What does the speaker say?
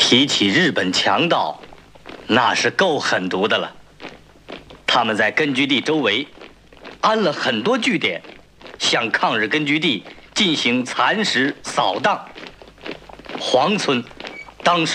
提起日本强盗，那是够狠毒的了。他们在根据地周围安了很多据点，向抗日根据地进行蚕食扫荡。黄村当时